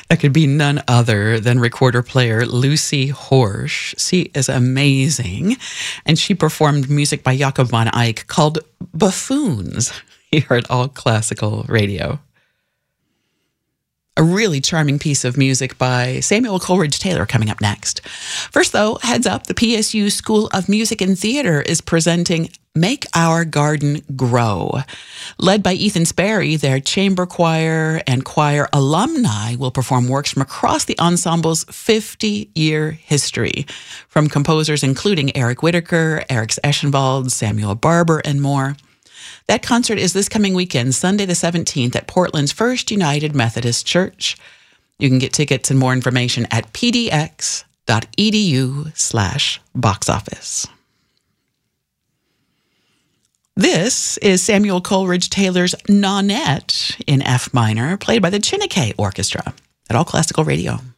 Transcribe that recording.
That could be none other than recorder player Lucy Horsch. She is amazing. And she performed music by Jacob van Eyck called Buffoons here at All Classical Radio. A really charming piece of music by Samuel Coleridge Taylor coming up next. First, though, heads up, the PSU School of Music and Theater is presenting Make Our Garden Grow. Led by Ethan Sperry, their chamber choir and choir alumni will perform works from across the ensemble's 50-year history, from composers including Eric Whitacre, Eric Eschenwald, Samuel Barber, and more. That concert is this coming weekend, Sunday the 17th, at Portland's First United Methodist Church. You can get tickets and more information at pdx.edu/boxoffice. This is Samuel Coleridge Taylor's Nonette in F minor, played by the Chineke Orchestra at All Classical Radio.